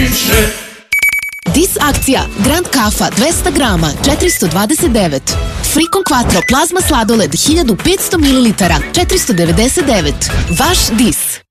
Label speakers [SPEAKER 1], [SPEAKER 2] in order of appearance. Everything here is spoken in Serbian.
[SPEAKER 1] više.
[SPEAKER 2] Dis akcija Grand Kafa 200 grama 429. Frikon Quattro plazma sladoled 1500 ml 499. Vaš Dis.